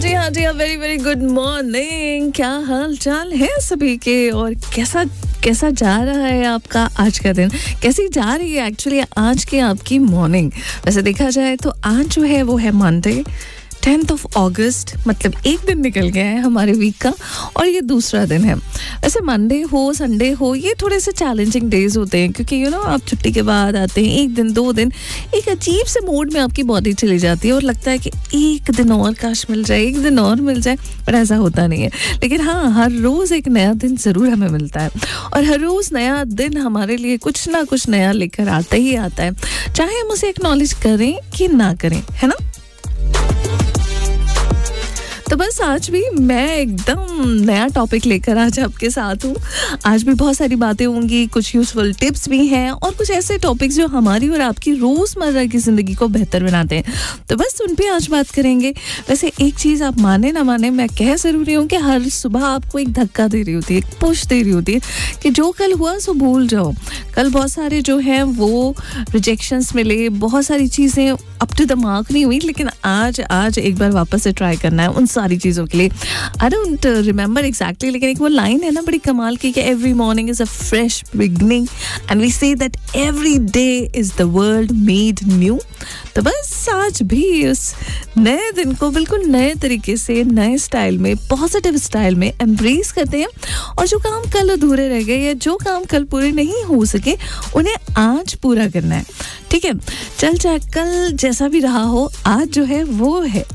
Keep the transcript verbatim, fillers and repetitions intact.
जी हाँ जी हाँ very very good morning. क्या हाल चाल है सभी के और कैसा कैसा जा रहा है आपका आज का दिन, कैसी जा रही है एक्चुअली आज की आपकी मॉर्निंग। वैसे देखा जाए तो आज जो है वो है मंडे टेंथ ऑफ अगस्त, मतलब एक दिन निकल गया है हमारे वीक का और ये दूसरा दिन है। वैसे मंडे हो संडे हो ये थोड़े से चैलेंजिंग डेज होते हैं क्योंकि यू नो आप छुट्टी के बाद आते हैं, एक दिन दो दिन एक अजीब से मूड में आपकी बॉडी चली जाती है और लगता है कि एक दिन और काश मिल जाए, एक दिन और मिल जाए, पर ऐसा होता नहीं है। लेकिन हाँ, हर रोज़ एक नया दिन ज़रूर हमें मिलता है और हर रोज़ नया दिन हमारे लिए कुछ ना कुछ नया लेकर आता ही आता है, चाहे हम उसे एक्नॉलेज करें कि ना करें, है ना। तो बस आज भी मैं एकदम नया टॉपिक लेकर आज आपके साथ हूँ। आज भी बहुत सारी बातें होंगी, कुछ यूजफुल टिप्स भी हैं और कुछ ऐसे टॉपिक्स जो हमारी और आपकी रोज़मर्रा की ज़िंदगी को बेहतर बनाते हैं। तो बस उन पे आज बात करेंगे। वैसे एक चीज़ आप माने ना माने, मैं कह ज़रूरी हूँ कि हर सुबह आपको एक धक्का दे रही होती है, एक पुश दे रही होती है कि जो कल हुआ सो भूल जाओ। कल बहुत सारे जो हैं वो रिजेक्शंस मिले, बहुत सारी चीज़ें अप टू द मार्क नहीं हुई, लेकिन आज आज एक बार वापस से ट्राई करना है उन सारी चीज़ों के लिए। आई डोंट रिमेंबर एग्जैक्टली, लेकिन एक वो लाइन है ना बड़ी कमाल की कि every morning is a fresh beginning and we say that every day is the world made new. तो बस आज भी उस नए दिन को बिल्कुल नए तरीके से, नए स्टाइल में, पॉजिटिव स्टाइल में एम्ब्रेस करते हैं और जो काम कल अधूरे रह गए या जो काम कल पूरे नहीं हो सके उन्हें आज पूरा करना है। ठीक है, चल चाहे कल जैसा भी रहा हो, आज जो है वो है।